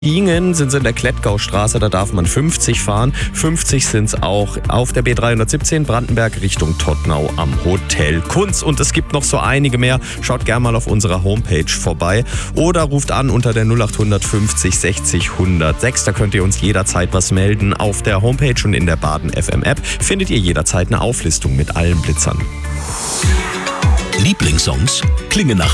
Ingen sind sie in der Klettgaustraße, da darf man 50 fahren. 50 sind es auch auf der B317 Brandenberg Richtung Todtnau am Hotel Kunz. Und es gibt noch so einige mehr. Schaut gerne mal auf unserer Homepage vorbei oder ruft an unter der 0800 50 60 106. Da könnt ihr uns jederzeit was melden. Auf der Homepage und in der Baden FM App findet ihr jederzeit eine Auflistung mit allen Blitzern. Lieblingssongs klingen nach